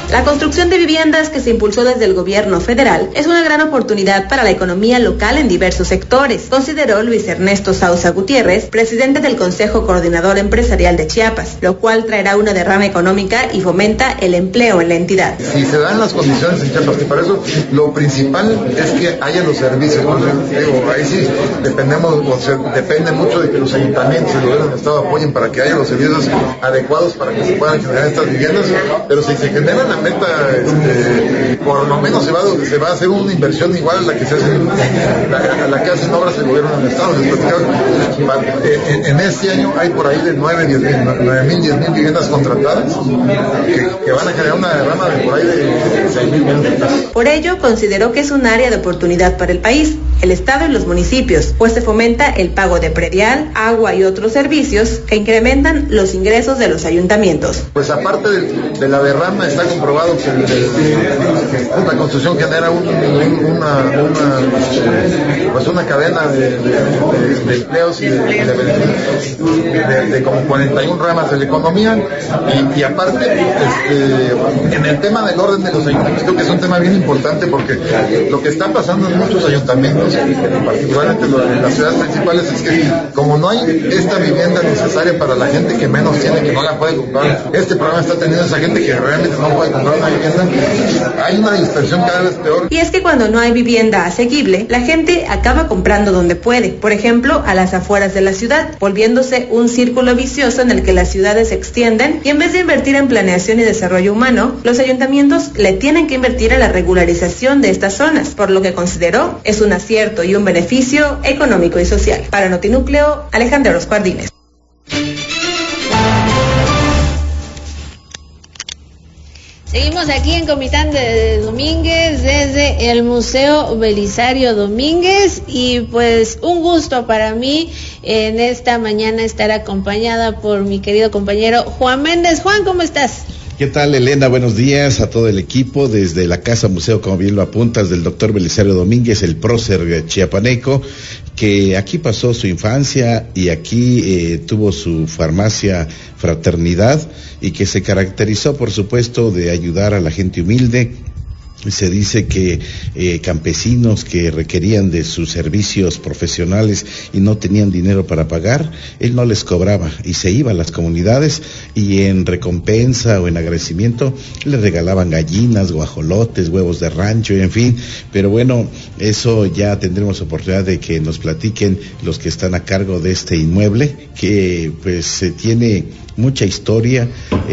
La construcción de viviendas que se impulsó desde el gobierno federal es una gran oportunidad para la economía local en diversos sectores, consideró Luis Ernesto Sauza Gutiérrez, presidente del Consejo Coordinador Empresarial de Chiapas, lo cual traerá una derrama económica y fomenta el empleo en la entidad. Si se dan las condiciones en Chiapas, que para eso lo principal es que haya los servicios, ¿no? Ahí sí depende mucho de que los ayuntamientos y el gobierno del estado apoyen para que haya los servicios adecuados para que se puedan generar estas viviendas, pero si se genera la meta, por lo menos se va a hacer una inversión igual a la que se hace a la que hacen obras el gobierno del estado. En este año hay por ahí de 10,000 viviendas contratadas que van a generar una derrama de por ahí de 6,000 millones de pesos. Por ello, consideró que es un área de oportunidad para el país, el estado y los municipios, pues se fomenta el pago de predial, agua y otros servicios que incrementan los ingresos de los ayuntamientos. Pues aparte de la derrama, está comprobado que la construcción genera una cadena de empleos y de como 41 ramas de la economía y aparte en el tema del orden de los ayuntamientos creo que es un tema bien importante porque lo que está pasando en muchos ayuntamientos, particularmente en las ciudades principales, es que como no hay esta vivienda necesaria para la gente que menos tiene, que no la puede comprar, este programa está teniendo a esa gente que realmente no puede comprar una vivienda, hay una dispersión cada vez peor. Y es que cuando no hay vivienda asequible, la gente acaba comprando donde puede, por ejemplo, a las afueras de la ciudad, volviéndose un círculo vicioso en el que las ciudades se extienden y en vez de invertir en planeación y desarrollo humano, los ayuntamientos le tienen que invertir en la regularización de estas zonas, por lo que consideró es un acierto y un beneficio económico y social. Para Notinúcleo, Alejandra Roscuardines. Seguimos aquí en Comitán de Domínguez desde el Museo Belisario Domínguez y pues un gusto para mí en esta mañana estar acompañada por mi querido compañero Juan Méndez. Juan, ¿cómo estás? ¿Qué tal, Elena? Buenos días a todo el equipo desde la Casa Museo, como bien lo apuntas, del doctor Belisario Domínguez, el prócer chiapaneco, que aquí pasó su infancia y aquí tuvo su farmacia Fraternidad y que se caracterizó, por supuesto, de ayudar a la gente humilde. Se dice que campesinos que requerían de sus servicios profesionales y no tenían dinero para pagar, él no les cobraba y se iba a las comunidades y en recompensa o en agradecimiento le regalaban gallinas, guajolotes, huevos de rancho, en fin. Pero bueno, eso ya tendremos oportunidad de que nos platiquen los que están a cargo de este inmueble, que pues tiene mucha historia,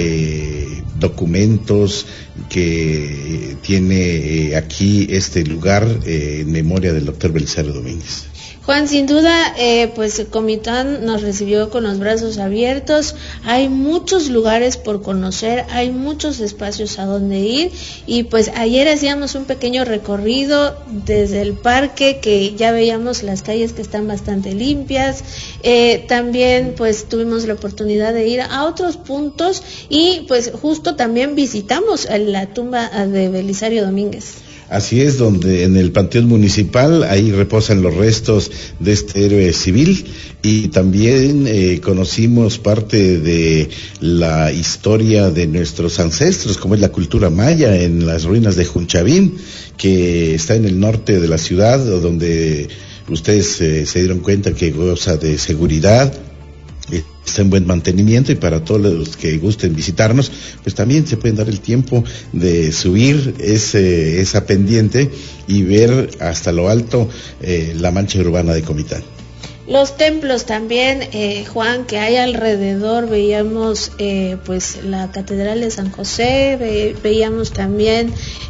documentos que tiene aquí este lugar en memoria del doctor Belisario Domínguez. Juan, sin duda, pues Comitán nos recibió con los brazos abiertos. Hay muchos lugares por conocer, hay muchos espacios a donde ir y pues ayer hacíamos un pequeño recorrido desde el parque, que ya veíamos las calles que están bastante limpias. También pues tuvimos la oportunidad de ir a otros puntos y pues justo también visitamos la tumba de Belisario Domínguez. Así es, donde en el Panteón Municipal, ahí reposan los restos de este héroe civil y también conocimos parte de la historia de nuestros ancestros, como es la cultura maya en las ruinas de Junchavín, que está en el norte de la ciudad, donde ustedes se dieron cuenta que goza de seguridad, está en buen mantenimiento y para todos los que gusten visitarnos, pues también se pueden dar el tiempo de subir esa pendiente y ver hasta lo alto la mancha urbana de Comitán. Los templos también, Juan, que hay alrededor, veíamos pues la Catedral de San José, veíamos también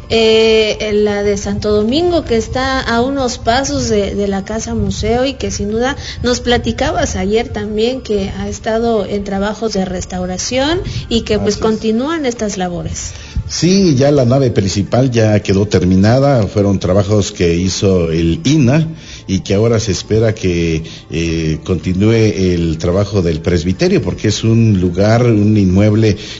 la de Santo Domingo, que está a unos pasos de la Casa Museo y que sin duda nos platicabas ayer también que ha estado en trabajos de restauración y que pues continúan estas labores. Sí, ya la nave principal ya quedó terminada, fueron trabajos que hizo el INAH y que ahora se espera que continúe el trabajo del presbiterio, porque es un lugar, un inmueble